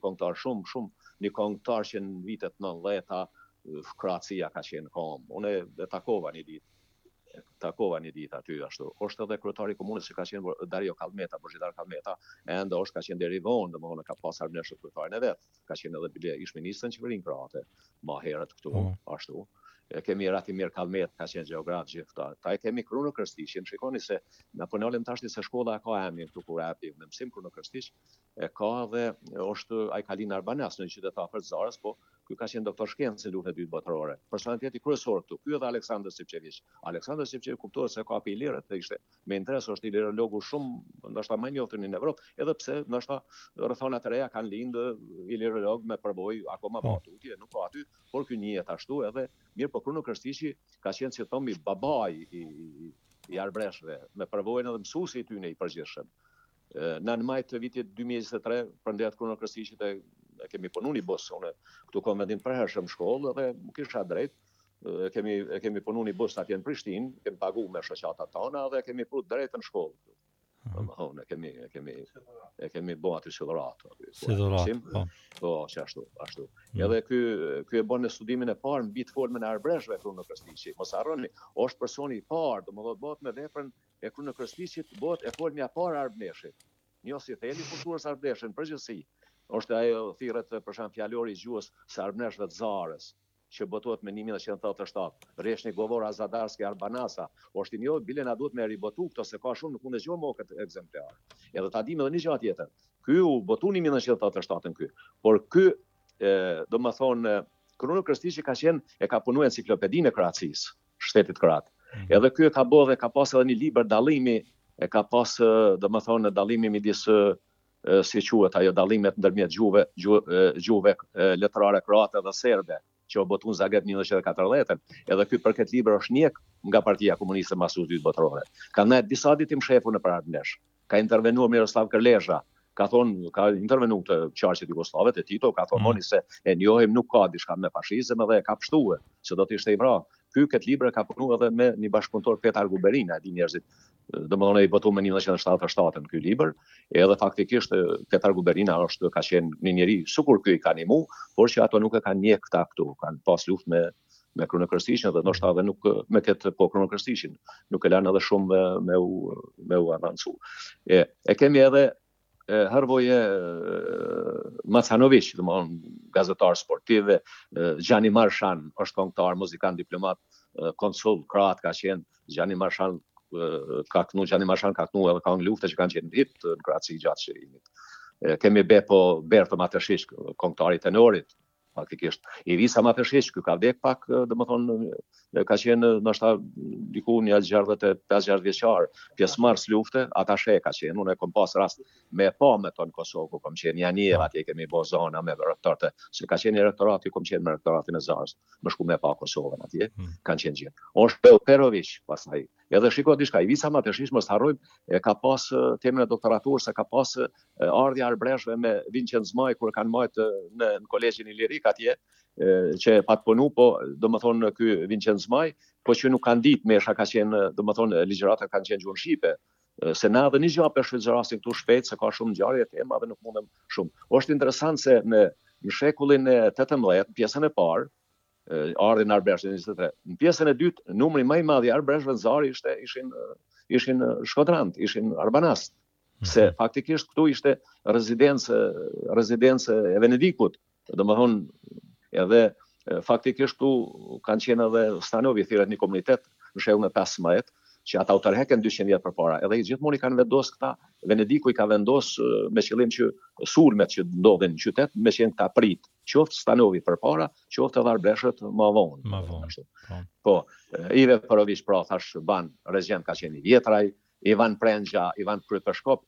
kongëtar një kongëtar që në vitet 90-ta Kroacia ka qenë kom. Unë e takova një ditë aty ashtu. Është edhe kryetari i komunës që ka qenë Dario Kalmeta, Božidar Kalmeta, ende është ka qenë deri vonë, domethënë ka pas armësh kryetarin e vet. Ka qenë edhe bile ish ministër në qeverinë kroate. Ma herët këtu ashtu. Kemi Ratimir Kalmet, ka qenë gjeograf gjithë ta e kemi Kruno Krstiqin, shikoni se na po nolem tash se shkolla ka emrin këtu kur hapi me mësim Kruno Krstiq, e ka dhe është ai Kalin Arbanas në qytet afër Zarës, po ky ka qenë doktor shkencë në luftën e dytë botërore. Personaliteti kryesor këtu, ky edhe Aleksandër Shevçeviç. Aleksandër Shevçeviç kuptohet se ka i lirë, ishte me interes, është ilirologu shumë, ndoshta më i njohur në Evropë, edhe pse ndoshta rrethonat e reja kanë lindë ilirolog me përbojë akoma batutje, nuk ka aty, por ky njihet ashtu edhe mirë, po Kruno Krstiqi ka qenë si thomi babai i arbreshve, me përvojën edhe mësuesi i tyre i përgjithshëm. Në maj të vitit 2023 përndet Kruno Krstiqit e kemi punu një bus, unë këtu kom vendin përhershëm shkollë dhe më kisha drejt, kemi punu një bus atje në Prishtinë, kemi pagu me shoqatat tona dhe kemi pru drejt në shkollë. E kemi bo aty si dhuratë. Po, që ashtu. Edhe ky e bën në studimin e parë mbi të formën e arbreshve Kruno Krstiqi. Mos harroni, është personi i parë, domethënë bëhet me veprën e Kruno Krstiqit, bëhet e forma e parë e arbreshit. Njohsi theli kulturës arbreshe në përgjithësi. Është ajo thirret për shemb fjalori i gjuhës së arbreshve të Zarës, që botohet me 1987. Reshni Govora Zadarski Arbanasa, është i njohur, bile na duhet me ribotu këto se ka shumë nuk mund të dëgjojmë më këtë ekzemplar. Edhe ta dimë edhe një gjë tjetër. Ky u botu në 1987 ky. Por ky, domethënë, Kruno Krstiqi ka punuar enciklopedinë e Kroacisë, shtetit kroat. Edhe ky ka bërë dhe ka pas edhe një libër dallimi, e ka pas domethënë dallimi midis si quhet ajo dallimet ndërmjet gjuhëve letrare kroate dhe serbe, që u botu në Zagreb 1940. Edhe ky për këtë libër është njek nga Partia Komuniste mbas luftës dytë botërore. Ka ndajt disa ditë shefu në Arabnesh. Ka intervenuar Miroslav Kërlezha, ka intervenu të qarqet jugoslave të Tito, ka thonë moni se e njohim nuk ka diçka me fashizëm edhe ka pështuar se do të ishte i vrarë. Ky këtë libër ka punuar edhe me një bashkëpunëtor Petar Guberina, e di njerëzit. Domethënë i botu me 1977 ky libër, edhe faktikisht Petar Guberina ka qenë një njeri sikur ky i ka nimu, por që ato nuk e kanë njeh këta këtu, kanë pas luftë me Kruno Krstiqin dhe ndoshta edhe nuk me këtë Kruno Krstiqin, nuk e lanë edhe shumë me u avancu. E kemi edhe Hrvoje Macanović, domethënë gazetar sportiv, Gjani Marshan, është këngëtar, muzikant, diplomat, konsul kroat ka qenë. Gjani Marshan ka kënu edhe ka në lufte që kanë qenë hit në Kroaci gjatë çerimit. Kemi Berto Matešić, këngëtari tenorit, faktikisht. Ivica Matešić, ky ka vdek pak, domethënë ka qenë ndoshta diku një 65 vjeçar, pjesëmarrës lufte, atashe ka qenë. Unë kam pas rast me me ton Kosovë, ku kam qenë janë atje kemi bo zona me rektorate, se ka qenë rektorati, kam qenë me rektoratin e Zarës, më shku me pa Kosovën atje, kanë qenë gjithë. Është Perović pastaj. Edhe shiko diçka, Ivica Matešić mos harrojmë, ka pas temën e doktoraturës, ka pas ardhja arbreshve me Vinçent Zmaj kur kanë marrë në kolegjin Ilirik atje, që pat punu, po domethënë ky Vinçent Zmaj, po që nuk kanë ditë mesha ka qenë, domethënë ligjëratat kanë qenë gjuhën shqipe. Se na edhe një gjë për shfrytëzorasin këtu shpejt, se ka shumë ngjarje tema dhe nuk mundem shumë. Është interesant se në shekullin e 18, pjesën e parë, ardhin arbreshtë në 23. Në pjesën e dytë, numri më i madh i arbreshëve në Zarë ishin shkodrant, ishin arbanast. Se faktikisht këtu ishte rezidencë e Venedikut. Domethënë edhe faktikisht këtu kanë qenë edhe stanovi, thirret një komunitet në shekullin e 15, që ata u tërheken 200 vjet përpara. Edhe gjithmonë i kanë vendos këta, Venediku i ka vendos me qëllim që sulmet që ndodhin në qytet me qenë ta prit, qoftë stanovi përpara, qoftë edhe arbreshët më vonë. Po, Ive Perović pra thash ban regjent ka qenë i vjetraj, Ivan Prengja, Ivan Kryepeshkop,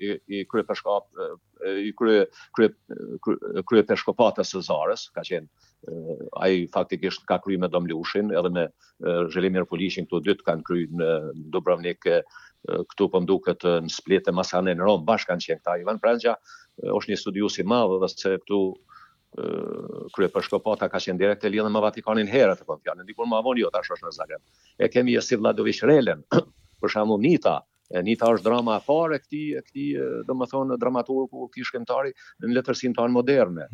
i kryepeshkopatës së Zarës, ka qenë ai faktikisht ka kryer me Domlushin, edhe me Zhelimir Pulishin, këto dytë kanë kryer në Dubrovnik, këtu po mduket në Split e Masane në Rom, bashkë kanë qenë këta. Ivan Prengja është një studius i madh edhe se këtu kryepeshkopata ka qenë direkt e lidhur me Vatikanin herët, po fjalën dikur më vonë jo, tash është në Zagreb. E kemi Josip Vladović Relen, për shembull Nita është drama e parë e këtij domethënë dramaturgu, këtij shkencëtari në letërsinë tonë moderne.